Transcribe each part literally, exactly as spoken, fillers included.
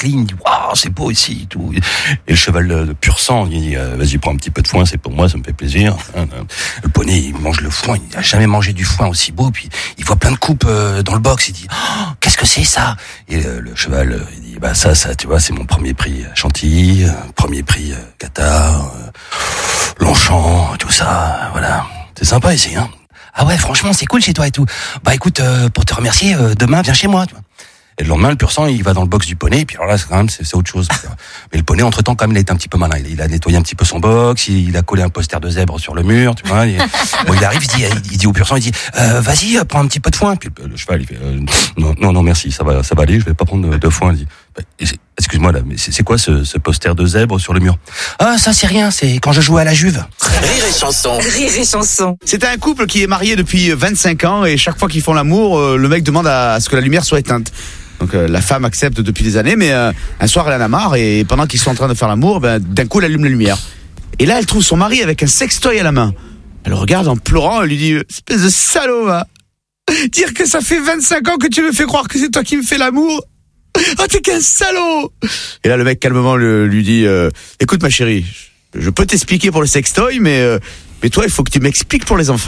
s'incline, il dit waouh, c'est beau ici et tout. Et le cheval de pur sang, il dit euh, vas-y, prends un petit peu de foin, c'est pour moi, ça me fait plaisir. Le poney, il mange le foin, il n'a jamais mangé du foin aussi beau, puis il voit plein de coupes euh, dans le box, il dit oh, qu'est-ce que c'est ça? Et euh, le cheval, euh, il dit bah ça, ça, tu vois, c'est mon premier prix Chantilly, euh, premier prix euh, Qatar, euh, Longchamp, tout ça, euh, voilà. C'est sympa ici, hein. Ah ouais, franchement, c'est cool chez toi et tout. Bah écoute, euh, pour te remercier, euh, demain, viens chez moi, tu vois. Et le lendemain, le pur sang, il va dans le box du poney, et puis alors là, c'est quand même, c'est, c'est autre chose. Mais le poney, entre-temps, quand même, il a été un petit peu malin. Il, il a nettoyé un petit peu son box, il, il a collé un poster de zèbre sur le mur, tu vois. Et, bon, il arrive, il dit, il, il dit au pur sang, il dit, euh, vas-y, prends un petit peu de foin. Puis le cheval, il fait, euh, non, non, non, merci, ça va, ça va aller, je vais pas prendre de, de foin. Il dit, bah, excuse-moi là, mais c'est, c'est quoi ce, ce poster de zèbre sur le mur? Ah, ça c'est rien, c'est quand je jouais à la Juve. Rire et chanson. Rire et chanson. C'est un couple qui est marié depuis vingt-cinq ans et chaque fois qu'ils font l'amour, euh, le mec demande à, à ce que la lumière soit éteinte. Donc euh, la femme accepte depuis des années, mais euh, un soir elle en a marre et pendant qu'ils sont en train de faire l'amour, ben, d'un coup elle allume la lumière. Et là elle trouve son mari avec un sextoy à la main. Elle le regarde en pleurant, elle lui dit « Espèce de salaud, va. Dire que ça fait vingt-cinq ans que tu me fais croire que c'est toi qui me fais l'amour. Oh t'es qu'un salaud !» Et là le mec calmement le, lui dit euh, « Écoute ma chérie, je peux t'expliquer pour le sextoy, mais, euh, mais toi il faut que tu m'expliques pour les enfants. »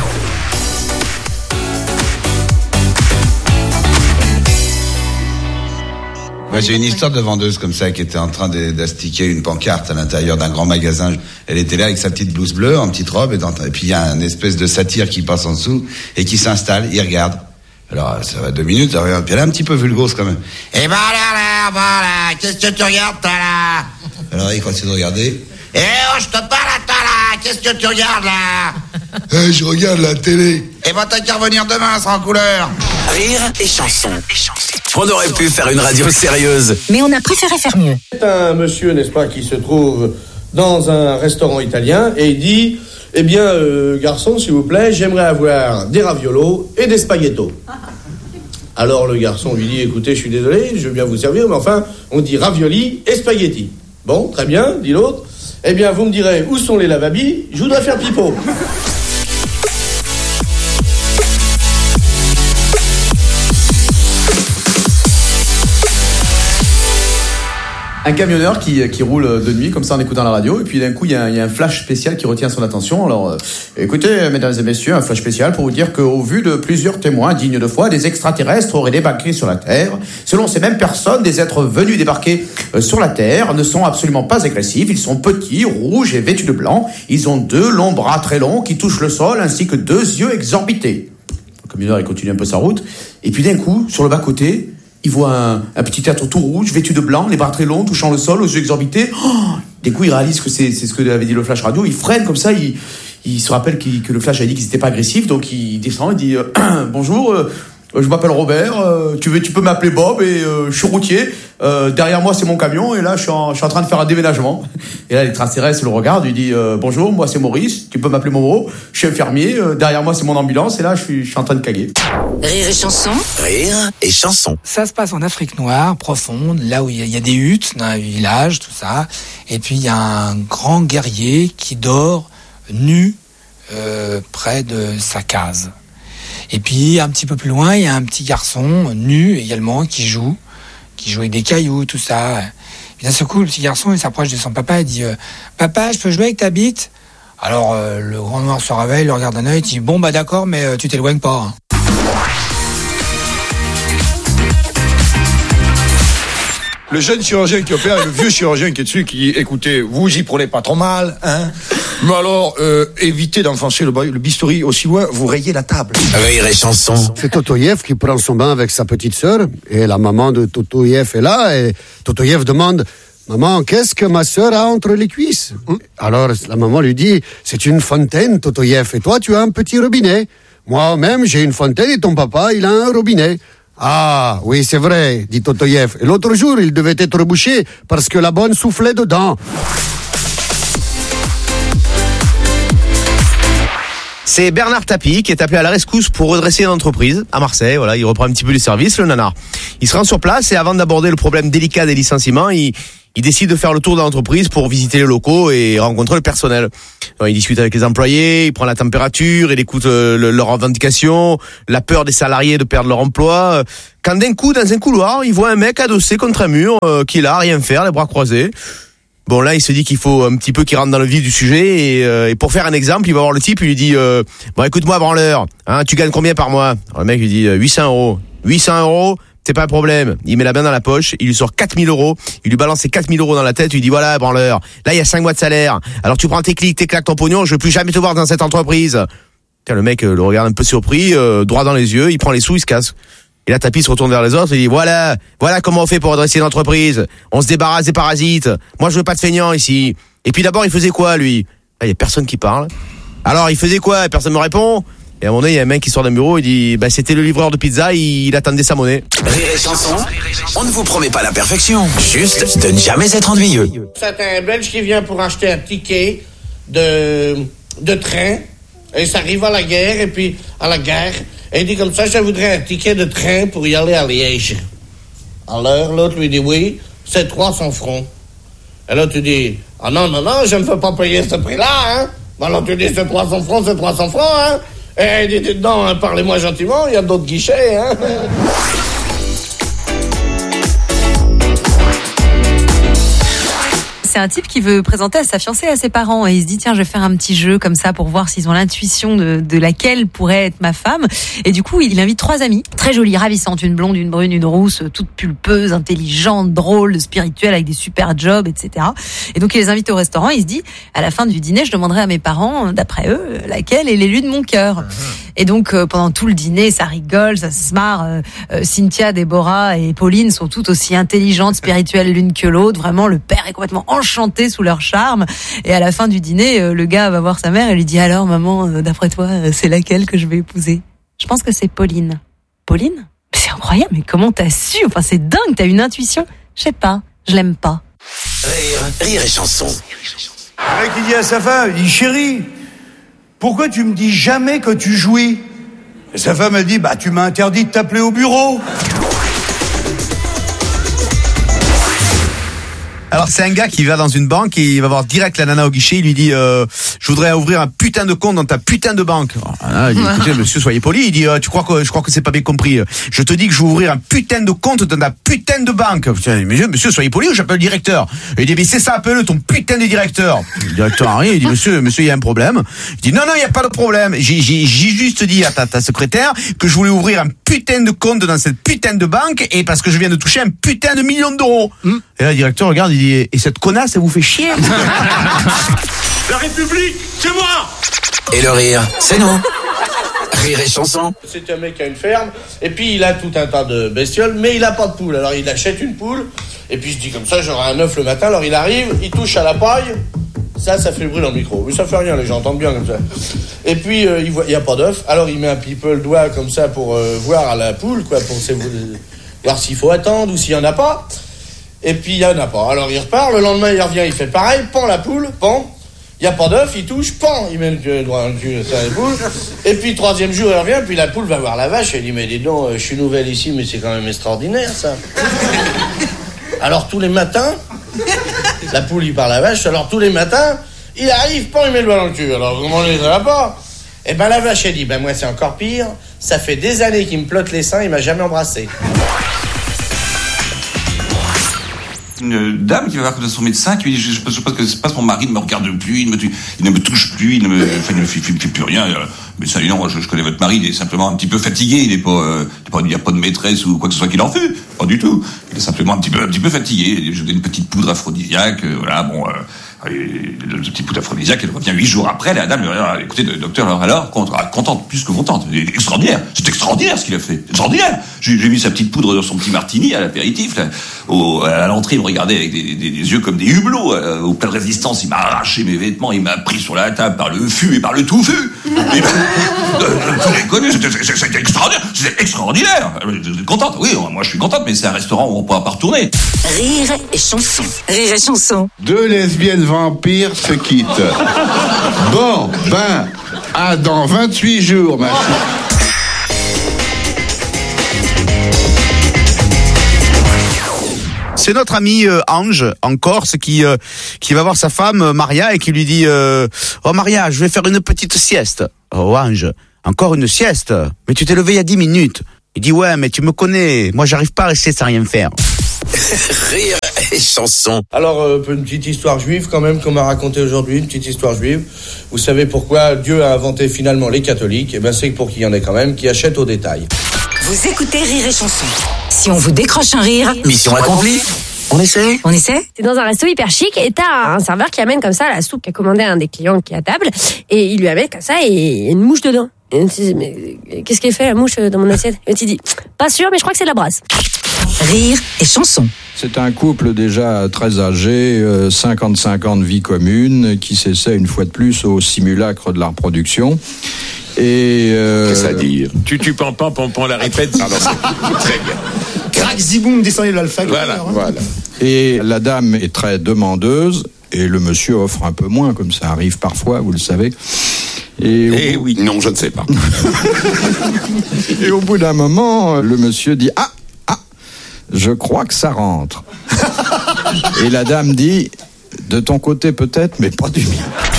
Ouais, j'ai une histoire de vendeuse comme ça qui était en train d'astiquer une pancarte à l'intérieur d'un grand magasin. Elle était là avec sa petite blouse bleue, en petite robe, et, dans, et puis il y a un espèce de satyre qui passe en dessous et qui s'installe, il regarde. Alors ça va deux minutes, elle regarde, puis elle est un petit peu vulgose quand même. Eh ben là, là, bah là, qu'est-ce que tu regardes toi là? Alors il continue de regarder. Eh oh, je te parle à toi là, qu'est-ce que tu regardes là? Eh, je regarde la télé. Eh ben t'as qu'à revenir demain, ça sera en couleur. Rire et chanson. On aurait pu faire une radio sérieuse, mais on a préféré faire mieux. C'est un monsieur, n'est-ce pas, qui se trouve dans un restaurant italien et il dit « Eh bien, euh, garçon, s'il vous plaît, j'aimerais avoir des raviolos et des spaghettos. » Alors le garçon lui dit « Écoutez, je suis désolé, je veux bien vous servir, mais enfin, on dit ravioli et spaghetti. » Bon, très bien, dit l'autre. « Eh bien, vous me direz où sont les lavabis, je voudrais faire pipeau. » Un camionneur qui, qui roule de nuit comme ça en écoutant la radio et puis d'un coup il y a, il y a un flash spécial qui retient son attention. Alors euh, écoutez mesdames et messieurs, un flash spécial pour vous dire qu'au vu de plusieurs témoins dignes de foi, des extraterrestres auraient débarqué sur la Terre. Selon ces mêmes personnes, des êtres venus débarquer euh, sur la Terre ne sont absolument pas agressifs. Ils sont petits, rouges et vêtus de blanc. Ils ont deux longs bras très longs qui touchent le sol ainsi que deux yeux exorbités. Le camionneur il continue un peu sa route et puis d'un coup sur le bas-côté il voit un, un petit être tout rouge, vêtu de blanc, les bras très longs, touchant le sol, aux yeux exorbités. Oh, d'un coup, il réalise que c'est, c'est ce que avait dit le flash radio. Il freine comme ça, il, il se rappelle que le flash a dit qu'ils n'étaient pas agressifs, donc il descend, il dit euh, « Bonjour, euh, je m'appelle Robert, euh, tu, veux, tu peux m'appeler Bob, et euh, je suis routier. Euh, derrière moi, c'est mon camion, et là, je suis, en, je suis en train de faire un déménagement. » Et là, l'extraterrestre le regarde, il dit euh, « Bonjour, moi, c'est Maurice, tu peux m'appeler Momo, je suis infirmier, euh, derrière moi, c'est mon ambulance, et là, je suis, je suis en train de caguer. » Rire et chanson. rire et chanson. Ça se passe en Afrique noire, profonde, là où il y, y a des huttes dans un village, tout ça. Et puis il y a un grand guerrier qui dort nu euh, près de sa case. Et puis un petit peu plus loin, il y a un petit garçon nu également qui joue, qui joue avec des cailloux, tout ça. Et d'un seul coup, le petit garçon il s'approche de son papa et dit euh, « Papa, je peux jouer avec ta bite ?» Alors euh, le grand noir se réveille, le regarde d'un œil, il dit « Bon bah d'accord, mais euh, tu t'éloignes pas. Hein. » Le jeune chirurgien qui opère et le vieux chirurgien qui est dessus qui, écoutez, vous y prenez pas trop mal, hein. Mais alors, euh, évitez d'enfoncer le, le bistouri aussi loin, vous rayez la table. Rire et chanson. C'est Totoyev qui prend son bain avec sa petite sœur et la maman de Totoyev est là et Totoyev demande « Maman, qu'est-ce que ma sœur a entre les cuisses ?» Alors la maman lui dit « C'est une fontaine, Totoyev, et toi tu as un petit robinet. Moi-même j'ai une fontaine et ton papa il a un robinet. » Ah, oui, c'est vrai, dit Totoyev. Et l'autre jour, il devait être bouché parce que la bonne soufflait dedans. C'est Bernard Tapie qui est appelé à la rescousse pour redresser une entreprise à Marseille. Voilà, il reprend un petit peu du service, le nanar. Il se rend sur place et avant d'aborder le problème délicat des licenciements, il, il décide de faire le tour de l'entreprise pour visiter les locaux et rencontrer le personnel. Alors, il discute avec les employés, il prend la température, il écoute euh, le, leurs revendications, la peur des salariés de perdre leur emploi. Quand d'un coup, dans un couloir, il voit un mec adossé contre un mur, euh, qui est là, rien faire, les bras croisés. Bon, là, il se dit qu'il faut un petit peu qu'il rentre dans le vif du sujet et, euh, et pour faire un exemple, il va voir le type, il lui dit euh, bon, écoute-moi, branleur, hein, tu gagnes combien par mois? Alors, le mec lui dit euh, huit cents euros. huit cents euros, c'est pas un problème. Il met la main dans la poche, il lui sort quatre mille euros, il lui balance ses quatre mille euros dans la tête, il lui dit voilà, branleur, là, il y a cinq mois de salaire. Alors, tu prends tes clics, tes claques, ton pognon, je veux plus jamais te voir dans cette entreprise. Tiens, le mec euh, le regarde un peu surpris, euh, droit dans les yeux, il prend les sous, il se casse. Et là, Tapie se retourne vers les autres et dit voilà, voilà comment on fait pour redresser l'entreprise. On se débarrasse des parasites. Moi, je veux pas de feignants ici. Et puis d'abord, il faisait quoi, lui? Là, il y a personne qui parle. Alors, il faisait quoi? Personne me répond. Et à un moment donné, il y a un mec qui sort d'un bureau, il dit bah c'était le livreur de pizza, il, il attendait sa monnaie. Rire et chanson, on ne vous promet pas la perfection, juste de ne jamais être ennuyeux. C'est un Belge qui vient pour acheter un ticket de, de train. Et ça arrive à la guerre, et puis à la gare. Et il dit comme ça, je voudrais un ticket de train pour y aller à Liège. Alors, l'autre lui dit oui, c'est trois cents francs. Et là, tu dis, ah non, non, non, je ne veux pas payer ce prix-là, hein. Alors, tu dis, c'est trois cents francs, c'est trois cents francs, hein. Et il dit, non, hein, parlez-moi gentiment, il y a d'autres guichets, hein. C'est un type qui veut présenter à sa fiancée à ses parents et il se dit tiens je vais faire un petit jeu comme ça pour voir s'ils ont l'intuition de, de laquelle pourrait être ma femme et du coup il invite trois amies très jolies, ravissantes, une blonde, une brune, une rousse, toute pulpeuse, intelligente, drôle, spirituelle avec des super jobs, et cetera. Et donc il les invite au restaurant, il se dit à la fin du dîner je demanderai à mes parents d'après eux laquelle est l'élu de mon cœur. Et donc euh, pendant tout le dîner ça rigole, ça se marre, euh, euh, Cynthia, Déborah et Pauline sont toutes aussi intelligentes, spirituelles l'une que l'autre, vraiment le père est complètement enchanté sous leur charme et à la fin du dîner euh, le gars va voir sa mère et lui dit alors maman euh, d'après toi euh, c'est laquelle que je vais épouser? Je pense que c'est Pauline. Pauline? C'est incroyable, mais comment t'as su? Enfin c'est dingue, t'as une intuition. Je sais pas, je l'aime pas. Rire, rire et chanson. Le mec il dit à sa femme, il dit chérie, pourquoi tu me dis jamais que tu jouis? Et sa femme elle dit bah tu m'as interdit de t'appeler au bureau. Alors c'est un gars qui va dans une banque et il va voir direct la nana au guichet, il lui dit euh, je voudrais ouvrir un putain de compte dans ta putain de banque. Alors, il dit écoutez monsieur soyez poli, il dit euh, tu crois que je crois que c'est pas bien compris. Je te dis que je vais ouvrir un putain de compte dans ta putain de banque. Putain, monsieur, monsieur soyez poli ou j'appelle le directeur. Et il dit mais c'est ça, appelle-le ton putain de directeur. Le directeur arrive, il dit monsieur monsieur il y a un problème. Il dit non non il y a pas de problème. J'ai j'ai j'ai juste dit à ta, ta secrétaire que je voulais ouvrir un putain de compte dans cette putain de banque et parce que je viens de toucher un putain de million d'euros. Hum. Et là le directeur regarde, il dit et cette connasse, elle vous fait chier. La République, c'est moi. Et le rire, c'est nous. Rire et chanson. C'est un mec qui a une ferme, et puis il a tout un tas de bestioles, mais il a pas de poule. Alors il achète une poule, et puis il se dit comme ça, j'aurai un œuf le matin. Alors il arrive, il touche à la paille, ça, ça fait le bruit dans le micro. Mais ça fait rien, les gens entendent bien comme ça. Et puis euh, il voit, il y a pas d'œuf, alors il met un petit peu le doigt comme ça pour euh, voir à la poule, quoi, pour voir s'il faut attendre ou s'il y en a pas. Et puis il y en a pas. Alors il repart, le lendemain il revient, il fait pareil, pend la poule, pend. Il y a pas d'œuf, il touche, pend, il met le doigt dans le cul, ça la poule. Et puis troisième jour il revient, puis la poule va voir la vache et il dit mais dis donc, je suis nouvelle ici, mais c'est quand même extraordinaire ça. Alors tous les matins, la poule il parle à la vache, alors tous les matins, il arrive, pend, il met le doigt dans le cul. Alors comment on les a pas? Et ben la vache elle dit ben moi c'est encore pire, ça fait des années qu'il me plotte les seins, il m'a jamais embrassé. Une dame qui va voir son médecin qui lui dit je, je, je pense que c'est pas mon mari ne me regarde plus, il, me, il ne me touche plus, il ne me enfin, il ne fait, fait, fait plus rien. Mais ça dit non, je, je connais votre mari, il est simplement un petit peu fatigué, il est pas, euh, il n'y a pas de maîtresse ou quoi que ce soit qu'il en fait, pas du tout. Il est simplement un petit peu, un petit peu fatigué. Je donne une petite poudre aphrodisiaque, euh, voilà, bon. Euh, le petit poudre aphrodisiaque, elle revient huit jours après, la dame lui dit, écoutez, docteur, alors, alors, contente, plus que contente, extraordinaire, c'est extraordinaire ce qu'il a fait, extraordinaire. J'ai, j'ai mis sa petite poudre dans son petit martini à l'apéritif, là, au, à l'entrée, il me regardait avec des, des, des yeux comme des hublots, euh, au plein de résistance, il m'a arraché mes vêtements, il m'a pris sur la table par le fût et par le touffu. Et ben, vous les connaissez, c'était, c'était extraordinaire, c'était extraordinaire. Vous êtes contente? Oui, moi je suis contente, mais c'est un restaurant où on ne pourra pas retourner. Rire et chanson, rire et chanson. Deux lesbiennes vampires se quittent. Bon, ben, Ah, dans vingt-huit jours, ma chérie. C'est notre ami euh, Ange en Corse qui euh, qui va voir sa femme euh, Maria et qui lui dit euh, oh Maria, je vais faire une petite sieste. Oh Ange, encore une sieste? Mais tu t'es levé il y a dix minutes. Il dit ouais, mais tu me connais, moi j'arrive pas à rester sans rien faire. Rire et chanson. Alors, euh, une petite histoire juive quand même qu'on m'a racontée aujourd'hui, une petite histoire juive. Vous savez pourquoi Dieu a inventé finalement les catholiques? Eh bien, c'est pour qu'il y en ait quand même qui achètent au détail. Vous écoutez Rire et Chanson. Si on vous décroche un rire... Mission accomplie. On essaie On essaie? T'es dans un resto hyper chic et t'as un serveur qui amène comme ça la soupe qu'a commandé un des clients qui est à table et il lui amène comme ça et il y a une mouche dedans. Et tu dis, mais qu'est-ce qu'elle fait la mouche dans mon assiette? Et tu dis, pas sûr, mais je crois que c'est de la brasse. Rire et Chanson. C'est un couple déjà très âgé, euh, cinquante-cinq ans de vie commune, qui s'essaie une fois de plus au simulacre de la reproduction. Et euh, qu'est-ce à dire? Tu tu pan pan pan pan la répète. Alors, très bien. Crac ziboum, descendez de l'alpha. Voilà, voilà. Et la dame est très demandeuse et le monsieur offre un peu moins, comme ça arrive parfois, vous le savez. Et eh bout... oui, non, je ne sais pas. Et au bout d'un moment, le monsieur dit ah ah, je crois que ça rentre. Et la dame dit de ton côté peut-être, mais pas du mien.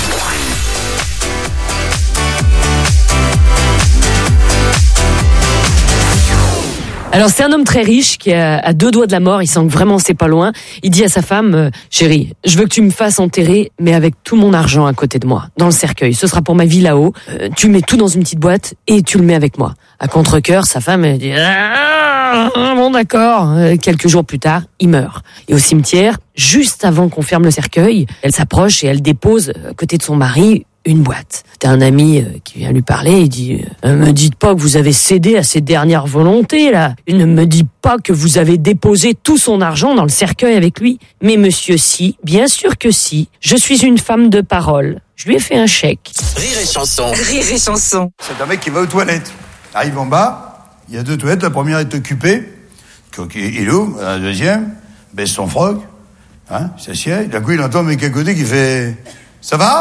Alors c'est un homme très riche qui est à deux doigts de la mort, il sent que vraiment c'est pas loin. Il dit à sa femme, euh, chérie, je veux que tu me fasses enterrer, mais avec tout mon argent à côté de moi, dans le cercueil. Ce sera pour ma vie là-haut. Euh, tu mets tout dans une petite boîte et tu le mets avec moi. À contre-cœur, sa femme elle dit, ah, bon d'accord. Euh, quelques jours plus tard, il meurt. Et au cimetière, juste avant qu'on ferme le cercueil, elle s'approche et elle dépose à côté de son mari une boîte. T'as un ami euh, qui vient lui parler, il dit euh, « Me dites pas que vous avez cédé à ses dernières volontés, là. Ne me dites pas que vous avez déposé tout son argent dans le cercueil avec lui. Mais monsieur, si, bien sûr que si. Je suis une femme de parole. Je lui ai fait un chèque. » Rire et Chanson. Rire et Chanson. C'est un mec qui va aux toilettes. Arrive en bas, il y a deux toilettes, la première est occupée. Il ouvre, la deuxième, baisse son froc, hein, il s'assied. D'un coup, il entend un mec à côté qui fait « Ça va ?»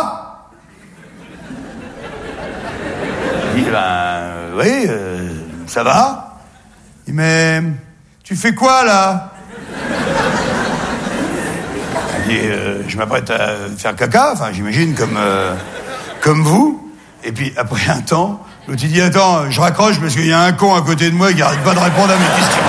Il dit, ben, euh, oui, euh, ça va. Il dit, mais, tu fais quoi, là? Il dit, euh, je m'apprête à faire caca, enfin, j'imagine, comme, euh, comme vous. Et puis, après un temps, l'autre, il dit, attends, je raccroche parce qu'il y a un con à côté de moi qui arrête pas de répondre à mes questions.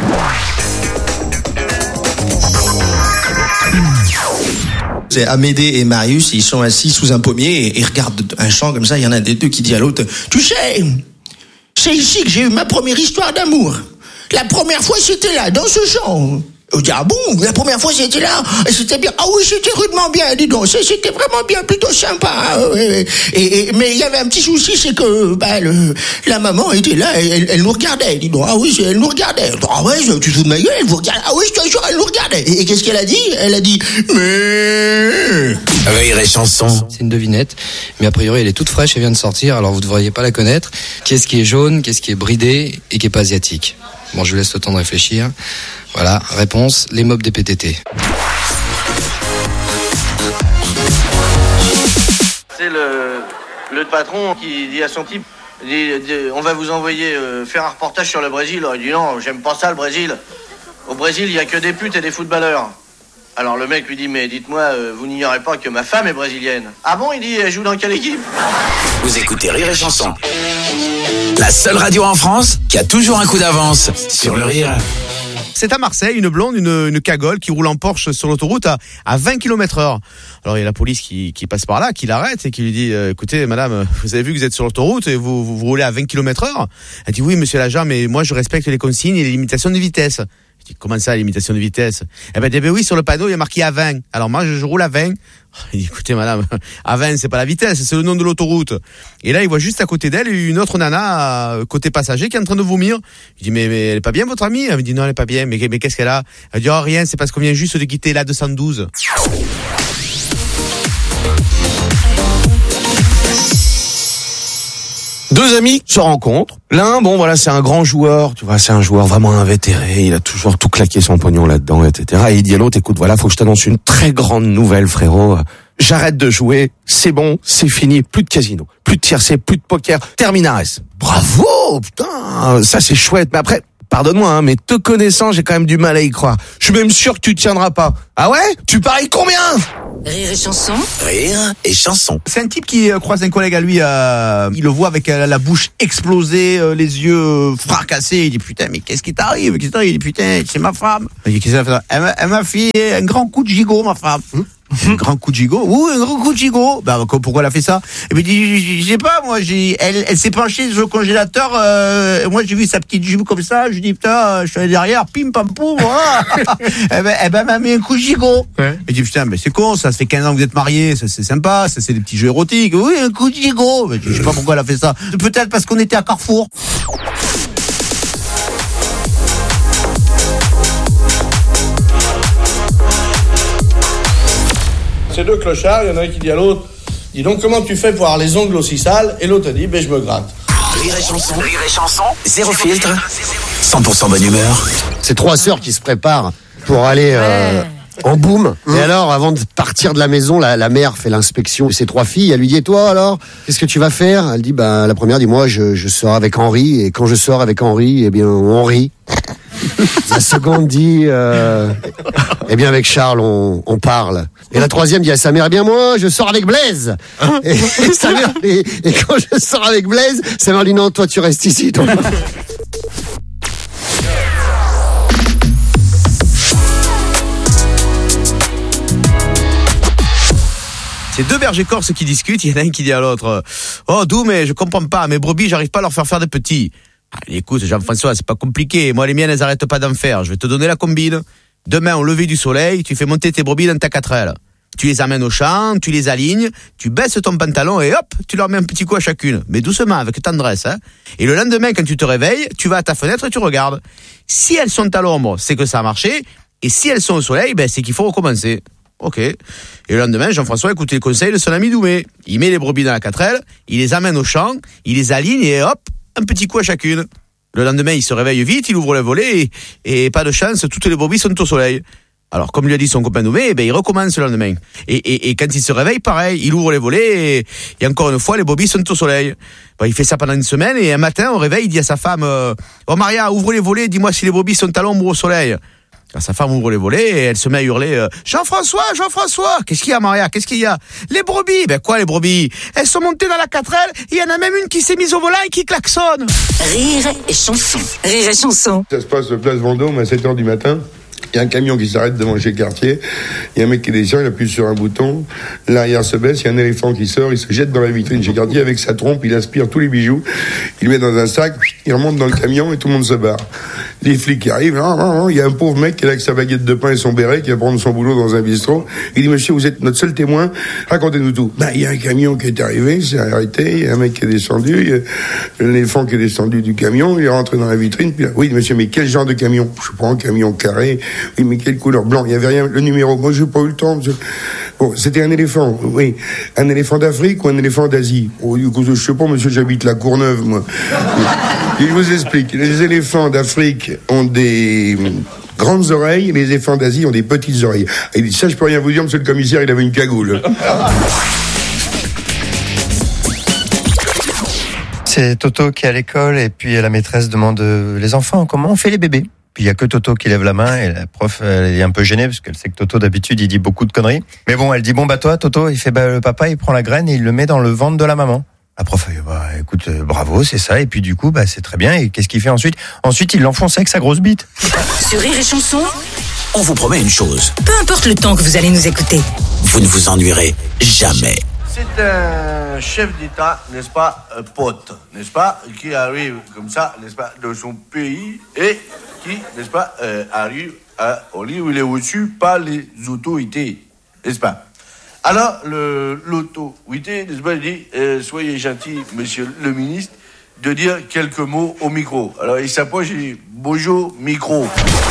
C'est Amédée et Marius, ils sont assis sous un pommier et ils regardent un champ comme ça. Il y en a des deux qui dit à l'autre, tu sais, c'est ici que j'ai eu ma première histoire d'amour. La première fois, c'était là, dans ce champ. On dit, ah bon, la première fois c'était là, c'était bien. Ah oui, c'était rudement bien, dis donc, c'était vraiment bien, plutôt sympa. Et, et, et, mais il y avait un petit souci, c'est que bah, le, la maman était là, elle, elle nous regardait, dis donc. Ah oui, elle nous regardait. Ah ouais, tu te fous de ma gueule, elle vous regarde. Ah oui, je te jure, elle nous regardait. Et, et qu'est-ce qu'elle a dit? Elle a dit, mais... Rire et Chanson. C'est une devinette, mais a priori elle est toute fraîche, elle vient de sortir, alors vous ne devriez pas la connaître. Qu'est-ce qui est jaune, qu'est-ce qui est bridé et qui est pas asiatique? Bon, je vous laisse le temps de réfléchir. Voilà, réponse, les mobs des P T T. C'est le, le patron qui dit à son type, dit, dit, on va vous envoyer euh, faire un reportage sur le Brésil. Alors, il dit non, j'aime pas ça le Brésil. Au Brésil, il y a que des putes et des footballeurs. Alors le mec lui dit, mais dites-moi, euh, vous n'ignorez pas que ma femme est brésilienne. Ah bon? Il dit, elle joue dans quelle équipe? Vous écoutez Rire et Chanson. La seule radio en France qui a toujours un coup d'avance sur le rire. C'est à Marseille, une blonde, une, une cagole qui roule en Porsche sur l'autoroute à, à vingt kilomètres heure. Alors il y a la police qui, qui passe par là, qui l'arrête et qui lui dit euh, écoutez madame, vous avez vu que vous êtes sur l'autoroute et vous, vous, vous roulez à vingt kilomètres heure? Elle dit oui monsieur l'agent, mais moi je respecte les consignes et les limitations de vitesse. Je dis comment ça, la limitation de vitesse? Eh ben, eh ben oui, sur le panneau il y a marqué à vingt. Alors moi je, je roule à vingt. Il dit écoutez madame, à vingt c'est pas la vitesse, c'est le nom de l'autoroute. Et là il voit juste à côté d'elle une autre nana côté passager qui est en train de vomir. Il dit mais, mais elle est pas bien votre amie? Elle me dit non elle est pas bien. Mais, mais qu'est-ce qu'elle a? Elle dit oh rien, c'est parce qu'on vient juste de quitter la deux cent douze. Deux amis se rencontrent. L'un, bon voilà, c'est un grand joueur, tu vois, c'est un joueur vraiment invétéré, il a toujours tout claqué son pognon là-dedans, et cetera. Et il dit à l'autre, écoute, voilà, faut que je t'annonce une très grande nouvelle, frérot. j'arrête de jouer, c'est bon, c'est fini, plus de casino, plus de tiercé, plus de poker, terminares. Bravo, putain, ça c'est chouette, mais après, pardonne-moi, hein, mais te connaissant, j'ai quand même du mal à y croire. Je suis même sûr que tu tiendras pas. Ah ouais? Tu paries combien? Rire et chanson. Rire et chanson. C'est un type qui euh, croise un collègue à lui, euh, il le voit avec euh, la bouche explosée, euh, les yeux euh, fracassés. Il dit putain, mais qu'est-ce qui t'arrive? Qu'est-ce qui t'arrive? Il dit putain, c'est ma femme. Il dit qu'est-ce qu'elle a fait? Elle m'a, elle m'a fait un grand coup de gigot, ma femme. Hum? Un grand coup de gigot? Oui, un grand coup de gigot. Bah, pourquoi elle a fait ça? Et puis il dit, je sais pas, moi, j'ai, elle, elle s'est penchée sur le congélateur, euh, moi j'ai vu sa petite jupe comme ça, je dis putain, je suis allé derrière, pim pam poum, voilà. Eh ben, eh ben, elle m'a mis un coup de gigot. Ouais. Et je dis putain, mais c'est con, ça, ça fait quinze ans que vous êtes mariés, ça, c'est sympa, ça, c'est des petits jeux érotiques. Oui, un coup de gigot. Je sais pas pourquoi elle a fait ça. Peut-être parce qu'on était à Carrefour. Ces deux clochards, il y en a un qui dit à l'autre, dis donc comment tu fais pour avoir les ongles aussi sales? Et l'autre dit, ben je me gratte. Rire et chanson. Rire et chanson. Zéro filtre. cent pour cent bonne humeur. C'est trois sœurs qui se préparent pour aller euh, en boom. Mmh. Et alors, avant de partir de la maison, la, la mère fait l'inspection de ses trois filles. Elle lui dit, et toi alors, qu'est-ce que tu vas faire? Elle dit, ben la première dit, moi je, je sors avec Henri. Et quand je sors avec Henri, eh bien on rit. La seconde dit, euh, eh bien avec Charles on, on parle. Et la troisième dit à sa mère, eh bien moi je sors avec Blaise. Et, et, sa mère, et, et quand je sors avec Blaise, sa mère dit non, toi tu restes ici. Toi. C'est deux bergers corses qui discutent, il y en a un qui dit à l'autre, oh Dou, mais je comprends pas, mes brebis j'arrive pas à leur faire faire des petits. Allez, écoute Jean-François, c'est pas compliqué, moi les miennes elles arrêtent pas d'en faire, je vais te donner la combine. Demain au lever du soleil, tu fais monter tes brebis dans ta quatrelle. Tu les amènes au champ, tu les alignes, tu baisses ton pantalon et hop, tu leur mets un petit coup à chacune. Mais doucement, avec tendresse. Hein. Et le lendemain, quand tu te réveilles, tu vas à ta fenêtre et tu regardes. Si elles sont à l'ombre, c'est que ça a marché. Et si elles sont au soleil, ben, c'est qu'il faut recommencer. Ok. Et le lendemain, Jean-François écoute les conseils de son ami Doumé. Il met les brebis dans la quatrelle, il les amène au champ, il les aligne et hop, un petit coup à chacune. Le lendemain, il se réveille vite, il ouvre le volet et, et pas de chance, toutes les brebis sont au soleil. Alors, comme lui a dit son copain Doumé, ben, il recommence le lendemain. Et, et, et quand il se réveille, pareil, il ouvre les volets et, et encore une fois, les brebis sont au soleil. Ben, il fait ça pendant une semaine et un matin, au réveil, il dit à sa femme, euh, oh Maria, ouvre les volets, dis-moi si les brebis sont à l'ombre ou au soleil. Quand sa femme ouvre les volets et elle se met à hurler, euh, Jean-François, Jean-François, qu'est-ce qu'il y a Maria, qu'est-ce qu'il y a? Les brebis, ben quoi les brebis? Elles sont montées dans la quatrelle et il y en a même une qui s'est mise au volant et qui klaxonne. Rire et chanson. Rire et chanson. Ça se passe place Vendôme à sept heures du matin. Il y a un camion qui s'arrête devant chez le quartier. Il y a un mec qui descend, il appuie sur un bouton. L'arrière se baisse, il y a un éléphant qui sort, il se jette dans la vitrine chez le quartier avec sa trompe, il aspire tous les bijoux. Il met dans un sac, il remonte dans le camion et tout le monde se barre. Les flics qui arrivent, il y a un pauvre mec qui est là avec sa baguette de pain et son béret qui va prendre son boulot dans un bistrot. Il dit, monsieur, vous êtes notre seul témoin, racontez-nous tout. Ben, il y a un camion qui est arrivé, c'est arrêté, il y a un mec qui est descendu, il y a l'éléphant qui est descendu du camion, il est rentré dans la vitrine, puis là, oui, monsieur, mais quel genre de camion? Je prends un camion carré. Oui, mais quelle couleur? Blanc. Il n'y avait rien. Le numéro. Moi, j'ai pas eu le temps. Je... Bon, c'était un éléphant. Oui. Un éléphant d'Afrique ou un éléphant d'Asie? Oh, du coup, je sais pas, monsieur, j'habite la Courneuve, moi. Et je vous explique. Les éléphants d'Afrique ont des grandes oreilles, et les éléphants d'Asie ont des petites oreilles. Et il dit, ça, je peux rien vous dire, monsieur le commissaire, il avait une cagoule. C'est Toto qui est à l'école et puis la maîtresse demande les enfants, comment on fait les bébés? Puis il y a que Toto qui lève la main et la prof elle est un peu gênée parce qu'elle sait que Toto d'habitude il dit beaucoup de conneries. Mais bon, elle dit bon bah toi Toto, il fait bah le papa il prend la graine et il le met dans le ventre de la maman. La prof elle bah écoute euh, bravo, c'est ça et puis du coup bah c'est très bien et qu'est-ce qu'il fait ensuite? Ensuite, il l'enfonce avec sa grosse bite. Sur Rire et Chanson, on vous promet une chose. Peu importe le temps que vous allez nous écouter, vous ne vous ennuierez jamais. C'est un chef d'État, n'est-ce pas, euh, pote, n'est-ce pas, qui arrive comme ça, n'est-ce pas, de son pays et qui, n'est-ce pas, euh, arrive à, au lieu où il est reçu par les autorités, n'est-ce pas. Alors, le, l'autorité, n'est-ce pas, il dit, euh, soyez gentil, monsieur le ministre, de dire quelques mots au micro. Alors, il s'approche et dit, bonjour, micro.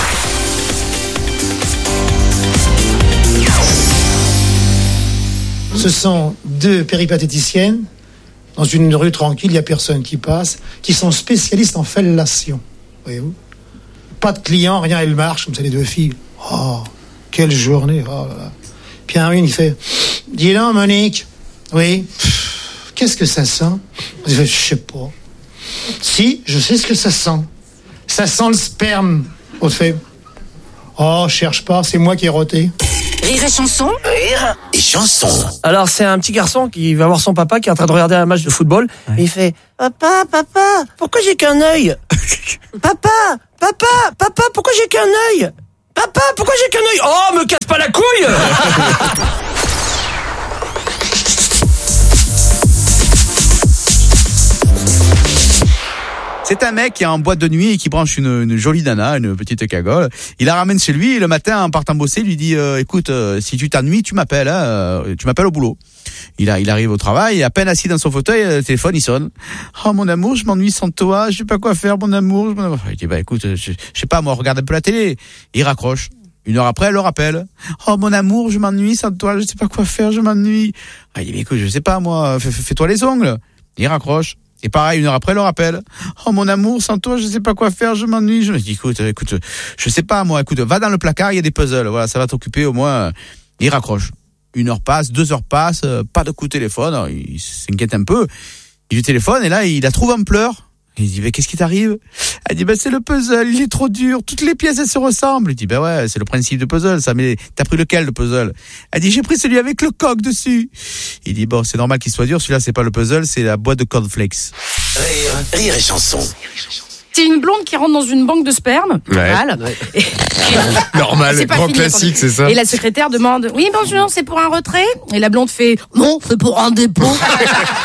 Ce sont deux péripatéticiennes dans une rue tranquille, il n'y a personne qui passe, qui sont spécialistes en fellation. Voyez-vous ? Pas de clients, rien, elles marchent, comme ça, les deux filles. Oh, quelle journée, oh là là. Puis un une, il fait, Dis donc, Monique. Oui. Pff, qu'est-ce que ça sent? Je sais pas. Si, je sais ce que ça sent. Ça sent le sperme. Au fait. Oh, cherche pas, c'est moi qui ai roté. Rire et chanson. Rire et chanson. Alors, c'est un petit garçon qui va voir son papa qui est en train de regarder un match de football. Ouais. Et il fait « Papa, papa, pourquoi j'ai qu'un œil ?»« Papa, papa, papa, pourquoi j'ai qu'un œil ?»« Papa, pourquoi j'ai qu'un œil ?»« Oh, me casse pas la couille !» C'est un mec qui est en boîte de nuit et qui branche une, une jolie nana, une petite cagole. Il la ramène chez lui et le matin, en partant bosser, il lui dit euh, écoute, euh, si tu t'ennuies, tu m'appelles, hein, euh, tu m'appelles au boulot. Il, a, il arrive au travail, à peine assis dans son fauteuil, le téléphone il sonne. Oh mon amour, je m'ennuie sans toi, je sais pas quoi faire, mon amour. Je il dit bah écoute, je, je sais pas moi, regarde un peu la télé. Il raccroche. Une heure après, elle le rappelle. Oh mon amour, je m'ennuie sans toi, je sais pas quoi faire, je m'ennuie. Ah, il dit mais écoute, je sais pas moi, fais, fais-toi les ongles. Il raccroche. Et pareil, une heure après, elle le rappelle. Oh mon amour, sans toi, je sais pas quoi faire, je m'ennuie. Je me dis, écoute, écoute, je sais pas moi, écoute, va dans le placard, il y a des puzzles, voilà, ça va t'occuper au moins. Il raccroche. Une heure passe, deux heures passent, pas de coup de téléphone, alors, il s'inquiète un peu. Il lui téléphone et là, il la trouve en pleurs. Il dit, mais qu'est-ce qui t'arrive? Elle dit, ben, c'est le puzzle, il est trop dur, toutes les pièces, elles se ressemblent. Il dit, ben ouais, c'est le principe de puzzle, ça, mais t'as pris lequel, le puzzle? Elle dit, j'ai pris celui avec le coq dessus. Il dit, bon, c'est normal qu'il soit dur, celui-là, c'est pas le puzzle, c'est la boîte de cornflakes. Rire, rire et chanson. C'est une blonde qui rentre dans une banque de sperme. Ouais. Normal. Ouais. Normal, C'est pas grand fini, classique, c'est ça. Et la secrétaire demande, oui, bonjour, c'est pour un retrait? Et la blonde fait, non, c'est pour un dépôt.